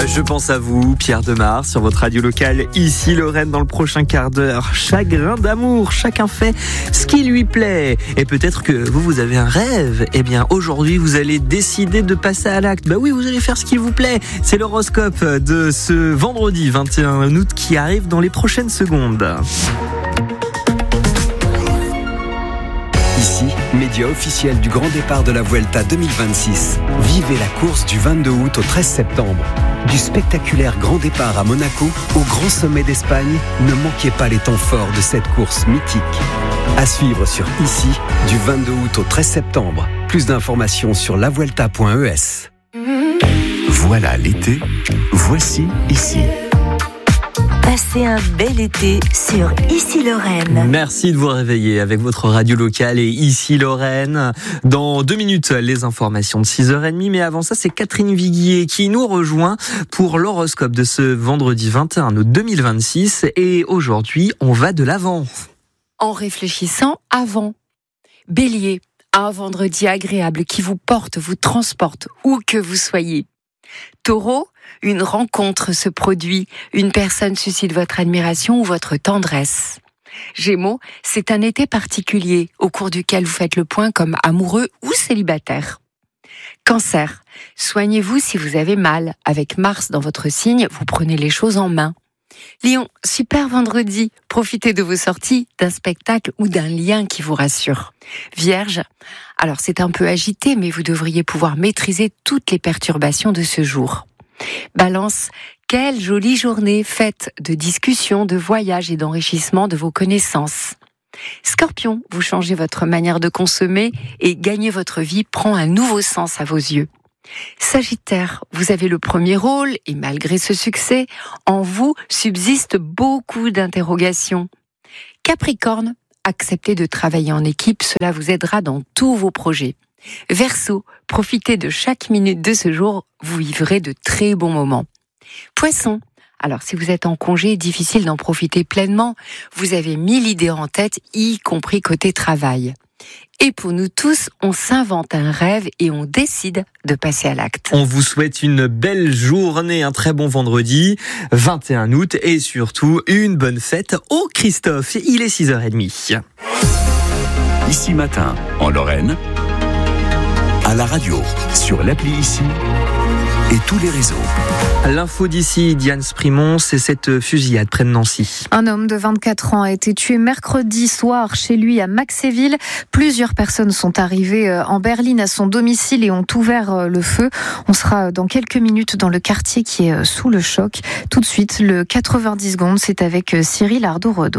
Je pense à vous, Pierre Demar, sur votre radio locale, ici Lorraine, dans le prochain quart d'heure. Chagrin d'amour, chacun fait ce qui lui plaît. Et peut-être que vous avez un rêve. Eh bien, aujourd'hui, vous allez décider de passer à l'acte. Bah oui, vous allez faire ce qui vous plaît. C'est l'horoscope de ce vendredi 21 août qui arrive dans les prochaines secondes. Ici, média officiel du grand départ de la Vuelta 2026. Vivez la course du 22 août au 13 septembre. Du spectaculaire grand départ à Monaco au grand sommet d'Espagne, ne manquez pas les temps forts de cette course mythique. À suivre sur Ici, du 22 août au 13 septembre. Plus d'informations sur lavuelta.es. Voilà l'été, voici Ici. Passez un bel été sur Ici Lorraine. Merci de vous réveiller avec votre radio locale et Ici Lorraine. Dans 2 minutes, les informations de 6h30. Mais avant ça, c'est Catherine Viguier qui nous rejoint pour l'horoscope de ce vendredi 21 août 2026. Et aujourd'hui, on va de l'avant. En réfléchissant avant. Bélier, un vendredi agréable qui vous porte, vous transporte, où que vous soyez. Taureau, une rencontre se produit, une personne suscite votre admiration ou votre tendresse. Gémeaux, c'est un été particulier au cours duquel vous faites le point comme amoureux ou célibataire. Cancer, soignez-vous si vous avez mal. Avec Mars dans votre signe, vous prenez les choses en main. Lion, super vendredi, profitez de vos sorties, d'un spectacle ou d'un lien qui vous rassure. Vierge, alors c'est un peu agité, mais vous devriez pouvoir maîtriser toutes les perturbations de ce jour. Balance, quelle jolie journée faite de discussions, de voyages et d'enrichissement de vos connaissances. Scorpion, vous changez votre manière de consommer et gagner votre vie prend un nouveau sens à vos yeux. Sagittaire, vous avez le premier rôle et malgré ce succès, en vous subsistent beaucoup d'interrogations. Capricorne, acceptez de travailler en équipe, cela vous aidera dans tous vos projets. Verseau, profitez de chaque minute de ce jour, vous vivrez de très bons moments. Poisson, alors si vous êtes en congé, difficile d'en profiter pleinement, vous avez 1000 idées en tête, y compris côté travail. Et pour nous tous, on s'invente un rêve et on décide de passer à l'acte. On vous souhaite une belle journée, un très bon vendredi, 21 août et surtout une bonne fête au Christophe. Il est 6h30. Ici matin, en Lorraine, à la radio, sur l'appli Ici et tous les réseaux. L'info d'ici, Diane Sprimon, c'est cette fusillade près de Nancy. Un homme de 24 ans a été tué mercredi soir chez lui à Maxéville. Plusieurs personnes sont arrivées en berline à son domicile et ont ouvert le feu. On sera dans quelques minutes dans le quartier qui est sous le choc. Tout de suite, le 90 secondes, c'est avec Cyril Ardo-Redon.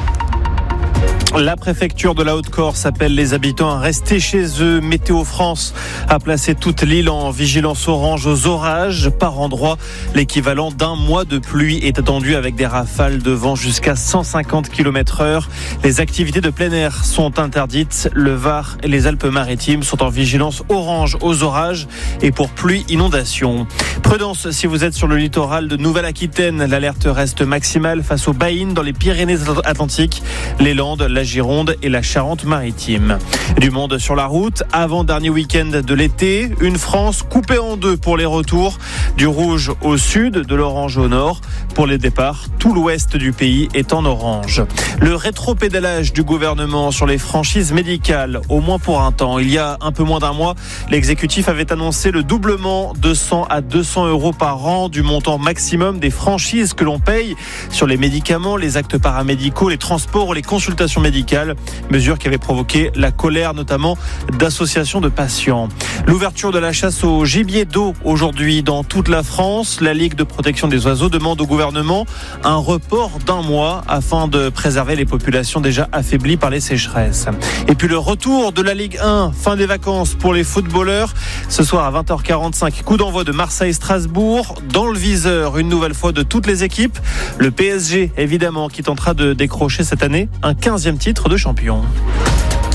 La préfecture de la Haute-Corse appelle les habitants à rester chez eux. Météo France a placé toute l'île en vigilance orange aux orages. Par endroit, l'équivalent d'un mois de pluie est attendu avec des rafales de vent jusqu'à 150 km/h. Les activités de plein air sont interdites. Le Var et les Alpes-Maritimes sont en vigilance orange aux orages et pour pluie inondation. Prudence si vous êtes sur le littoral de Nouvelle-Aquitaine. L'alerte reste maximale face aux baïnes dans les Pyrénées-Atlantiques, les Landes, la Gironde et la Charente-Maritime. Du monde sur la route, avant-dernier week-end de l'été, une France coupée en deux pour les retours, du rouge au sud, de l'orange au nord. Pour les départs, tout l'ouest du pays est en orange. Le rétropédalage du gouvernement sur les franchises médicales, au moins pour un temps. Il y a un peu moins d'un mois, l'exécutif avait annoncé le doublement de 100 à 200 euros par an du montant maximum des franchises que l'on paye sur les médicaments, les actes paramédicaux, les transports ou les consultations médicales, mesure qui avait provoqué la colère notamment d'associations de patients. L'ouverture de la chasse au gibier d'eau aujourd'hui dans toute la France. La Ligue de protection des oiseaux demande au gouvernement un report d'un mois afin de préserver les populations déjà affaiblies par les sécheresses. Et puis le retour de la Ligue 1, fin des vacances pour les footballeurs. Ce soir à 20h45, coup d'envoi de Marseille-Strasbourg. Dans le viseur, une nouvelle fois de toutes les équipes. Le PSG, évidemment, qui tentera de décrocher cette année un 15e titre de champion.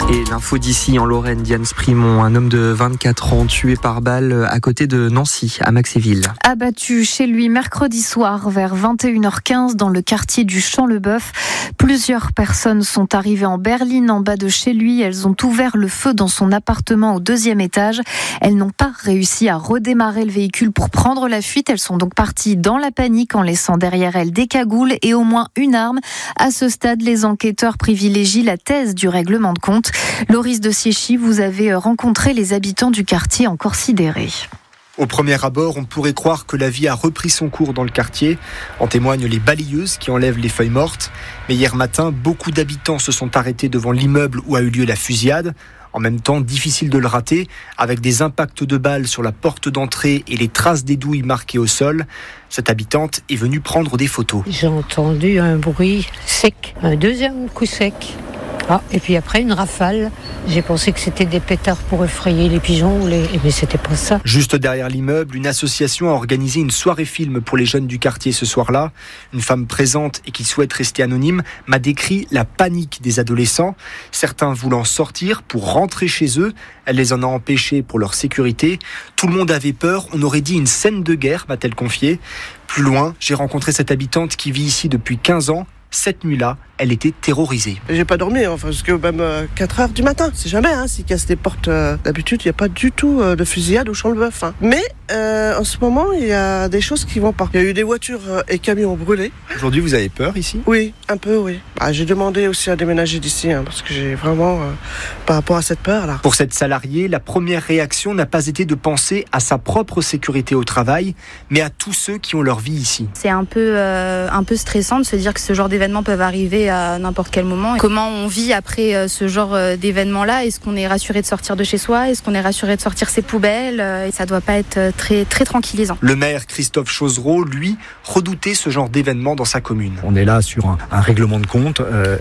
Et l'info d'ici en Lorraine, Diane Sprimont, un homme de 24 ans tué par balle à côté de Nancy, à Maxéville. Abattu chez lui mercredi soir vers 21h15 dans le quartier du Champ-le-Bœuf. Plusieurs personnes sont arrivées en berline en bas de chez lui. Elles ont ouvert le feu dans son appartement au 2e étage. Elles n'ont pas réussi à redémarrer le véhicule pour prendre la fuite. Elles sont donc parties dans la panique en laissant derrière elles des cagoules et au moins une arme. À ce stade, les enquêteurs privilégient la thèse du règlement de compte. Loris de Siechy, vous avez rencontré les habitants du quartier encore sidérés. Au premier abord, on pourrait croire que la vie a repris son cours dans le quartier. En témoignent les balayeuses qui enlèvent les feuilles mortes. Mais hier matin, beaucoup d'habitants se sont arrêtés devant l'immeuble où a eu lieu la fusillade. En même temps, difficile de le rater, avec des impacts de balles sur la porte d'entrée et les traces des douilles marquées au sol. Cette habitante est venue prendre des photos. J'ai entendu un bruit sec, un deuxième coup sec. Et puis après une rafale. J'ai pensé que c'était des pétards pour effrayer les pigeons, mais c'était pas ça. Juste derrière l'immeuble, une association a organisé une soirée film pour les jeunes du quartier ce soir-là. Une femme présente et qui souhaite rester anonyme m'a décrit la panique des adolescents. Certains voulant sortir pour rentrer chez eux. Elle les en a empêchés pour leur sécurité. Tout le monde avait peur. On aurait dit une scène de guerre, m'a-t-elle confié. Plus loin, j'ai rencontré cette habitante qui vit ici depuis 15 ans. Cette nuit-là, elle était terrorisée. J'ai pas dormi, jusqu'à même 4h du matin. C'est jamais, s'ils cassent des portes. D'habitude, il n'y a pas du tout de fusillade au Champ-le-Bœuf. Mais en ce moment, il y a des choses qui vont pas. Il y a eu des voitures et camions brûlés. Aujourd'hui, vous avez peur ici ? Oui, un peu, oui. J'ai demandé aussi à déménager d'ici, parce que j'ai vraiment, par rapport à cette peur-là. Pour cette salariée, la première réaction n'a pas été de penser à sa propre sécurité au travail, mais à tous ceux qui ont leur vie ici. C'est un peu stressant de se dire que ce genre d'événements peuvent arriver à n'importe quel moment. Comment on vit après ce genre d'événement-là ? Est-ce qu'on est rassuré de sortir de chez soi ? Est-ce qu'on est rassuré de sortir ses poubelles ? Et ça doit pas être très, très tranquillisant. Le maire Christophe Chauzereau, lui, redoutait ce genre d'événement dans sa commune. On est là sur un règlement de compte,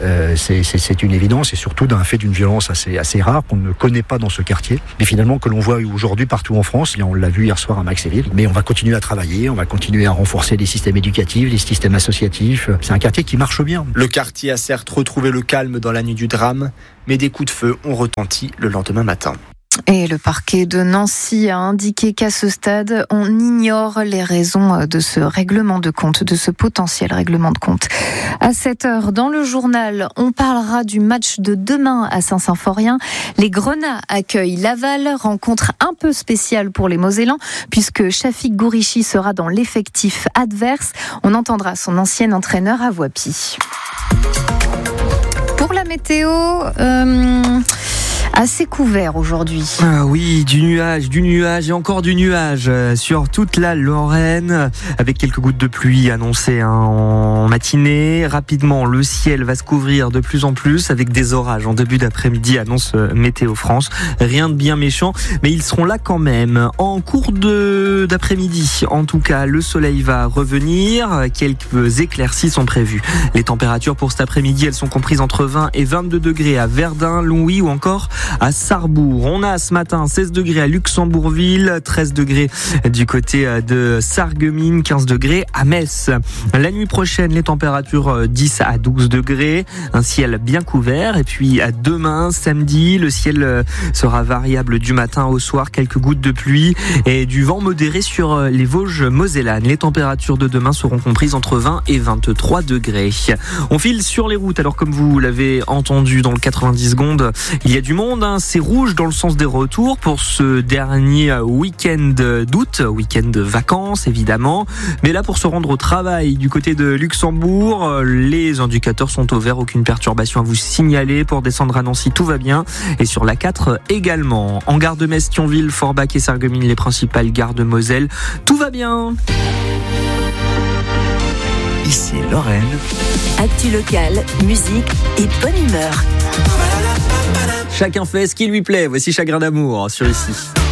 c'est une évidence et surtout d'un fait d'une violence assez rare qu'on ne connaît pas dans ce quartier, mais finalement que l'on voit aujourd'hui partout en France. Et on l'a vu hier soir à Maxéville. Mais on va continuer à travailler, on va continuer à renforcer les systèmes éducatifs, les systèmes associatifs. C'est un quartier qui marche bien. Le quartier a certes retrouvé le calme dans la nuit du drame, mais des coups de feu ont retenti le lendemain matin. Et le parquet de Nancy a indiqué qu'à ce stade, on ignore les raisons de ce règlement de compte, de ce potentiel règlement de compte. À 7h, dans le journal, on parlera du match de demain à Saint-Symphorien. Les Grenats accueillent Laval, rencontre un peu spéciale pour les Mosellans, puisque Shafik Gourichi sera dans l'effectif adverse. On entendra son ancien entraîneur à Voipy. Pour la météo... assez couvert aujourd'hui. Ah oui, du nuage et encore du nuage sur toute la Lorraine, avec quelques gouttes de pluie annoncées en matinée. Rapidement, le ciel va se couvrir de plus en plus avec des orages en début d'après-midi, annonce Météo France. Rien de bien méchant, mais ils seront là quand même. En cours d'après-midi, en tout cas, le soleil va revenir. Quelques éclaircies sont prévues. Les températures pour cet après-midi, elles sont comprises entre 20 et 22 degrés à Verdun, Longwy ou encore à Sarrebourg. On a ce matin 16 degrés à Luxembourgville, 13 degrés du côté de Sarreguemines, 15 degrés à Metz. La nuit prochaine, les températures 10 à 12 degrés, un ciel bien couvert. Et puis à demain, samedi, le ciel sera variable du matin au soir, quelques gouttes de pluie et du vent modéré sur les Vosges mosellanes. Les températures de demain seront comprises entre 20 et 23 degrés. On file sur les routes, alors comme vous l'avez entendu dans le 90 secondes, il y a du monde, c'est rouge dans le sens des retours pour ce dernier week-end d'août, week-end de vacances évidemment, mais là pour se rendre au travail du côté de Luxembourg, les indicateurs sont au vert, aucune perturbation à vous signaler. Pour descendre à Nancy, tout va bien, et sur la 4 également. En gare de Metz, Thionville, Forbach et Sarreguemines, les principales gares de Moselle, tout va bien. Ici Lorraine. Actu locale, musique et bonne humeur. Chacun fait ce qui lui plaît. Voici Chagrin d'amour sur Ici.